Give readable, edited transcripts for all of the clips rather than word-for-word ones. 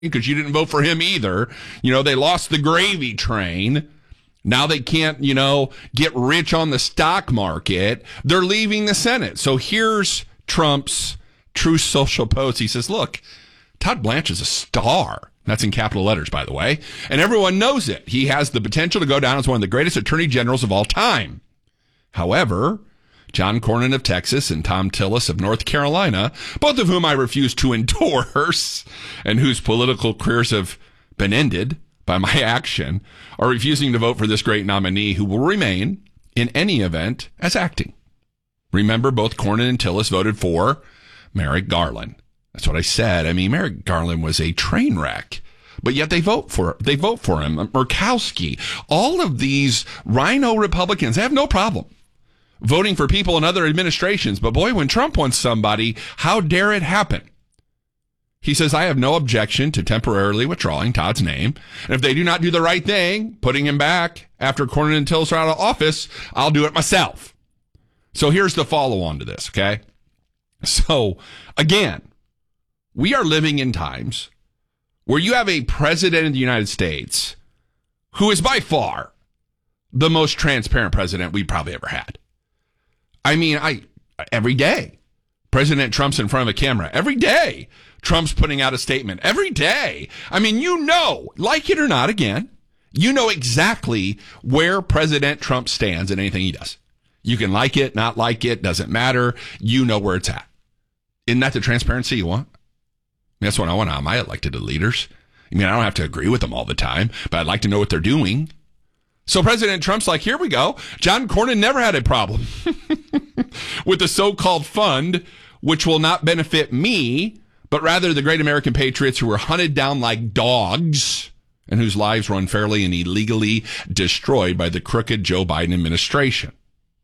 because you didn't vote for him either. They lost the gravy train. Now they can't, get rich on the stock market. They're leaving the Senate. So here's Trump's Truth Social post. He says, look, Todd Blanche is a star. That's in capital letters, by the way. And everyone knows it. He has the potential to go down as one of the greatest attorney generals of all time. However, John Cornyn of Texas and Tom Tillis of North Carolina, both of whom I refuse to endorse and whose political careers have been ended by my action, are refusing to vote for this great nominee who will remain, in any event, as acting. Remember, both Cornyn and Tillis voted for Merrick Garland. That's what I said. I mean, Merrick Garland was a train wreck, but yet they vote for him. Murkowski, all of these rhino Republicans have no problem voting for people in other administrations. But boy, when Trump wants somebody, how dare it happen? He says, I have no objection to temporarily withdrawing Todd's name. And if they do not do the right thing, putting him back after Cornyn and Tillis are out of office, I'll do it myself. So here's the follow-on to this, okay? So, again, we are living in times where you have a president of the United States who is by far the most transparent president we've probably ever had. I mean, every day, President Trump's in front of a camera. Every day, Trump's putting out a statement. Every day. I mean, like it or not, again, you know exactly where President Trump stands in anything he does. You can like it, not like it, doesn't matter. You know where it's at. Isn't that the transparency you want? That's what I want on my elected leaders. I mean, I don't have to agree with them all the time, but I'd like to know what they're doing. So President Trump's like, here we go. John Cornyn never had a problem with the so-called fund, which will not benefit me, but rather the great American patriots who were hunted down like dogs and whose lives were unfairly and illegally destroyed by the crooked Joe Biden administration.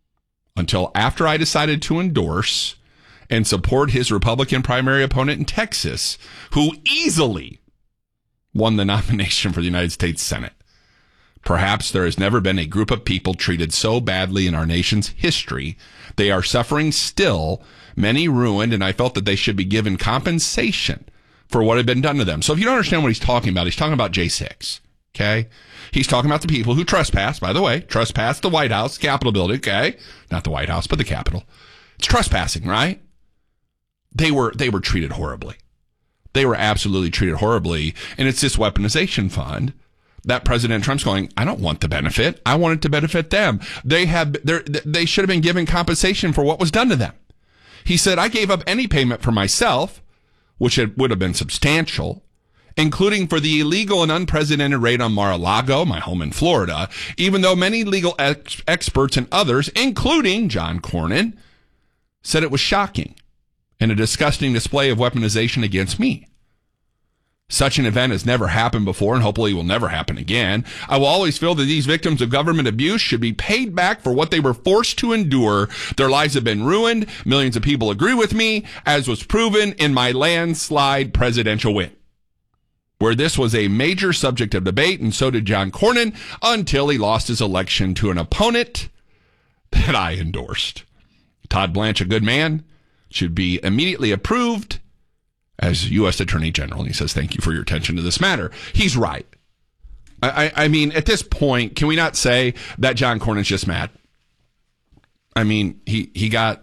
Until after I decided to endorse and support his Republican primary opponent in Texas, who easily won the nomination for the United States Senate. Perhaps there has never been a group of people treated so badly in our nation's history. They are suffering still, many ruined, and I felt that they should be given compensation for what had been done to them. So if you don't understand what he's talking about J6, okay? He's talking about the people who trespassed, by the way, trespassed the White House, Capitol building, okay? Not the White House, but the Capitol. It's trespassing, right? They were treated horribly. They were absolutely treated horribly, and it's this weaponization fund that President Trump's going, I don't want the benefit. I want it to benefit them. They should have been given compensation for what was done to them. He said, I gave up any payment for myself, which would have been substantial, including for the illegal and unprecedented raid on Mar-a-Lago, my home in Florida, even though many legal experts and others, including John Cornyn, said it was shocking and a disgusting display of weaponization against me. Such an event has never happened before and hopefully will never happen again. I will always feel that these victims of government abuse should be paid back for what they were forced to endure. Their lives have been ruined. Millions of people agree with me, as was proven in my landslide presidential win, where this was a major subject of debate, and so did John Cornyn, until he lost his election to an opponent that I endorsed. Todd Blanche, a good man, should be immediately approved as U.S. Attorney General. And he says, thank you for your attention to this matter. He's right. I mean, at this point, can we not say that John Cornyn's just mad? I mean, he got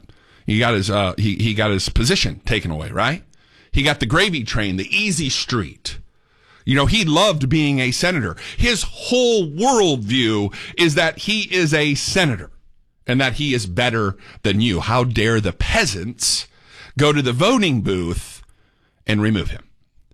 his position taken away, right? He got the gravy train, the easy street. You know, he loved being a senator. His whole worldview is that he is a senator and that he is better than you. How dare the peasants go to the voting booth and remove him?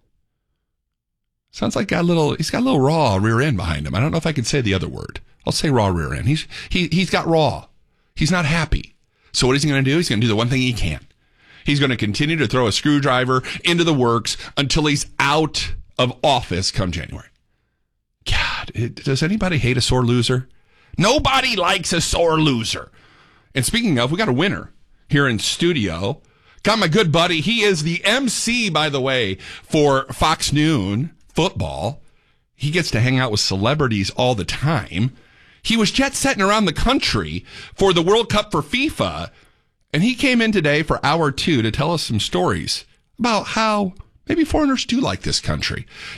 Sounds like he's got a little raw rear end behind him. I don't know if I can say the other word. I'll say raw rear end. He's got raw. He's not happy. So what is he going to do? He's going to do the one thing he can. He's going to continue to throw a screwdriver into the works until he's out of office come January. God, does anybody hate a sore loser? Nobody likes a sore loser. And speaking of, we got a winner here in studio. Got my good buddy. He is the MC, by the way, for Fox Noon football. He gets to hang out with celebrities all the time. He was jet setting around the country for the World Cup for FIFA. And he came in today for hour 2 to tell us some stories about how maybe foreigners do like this country.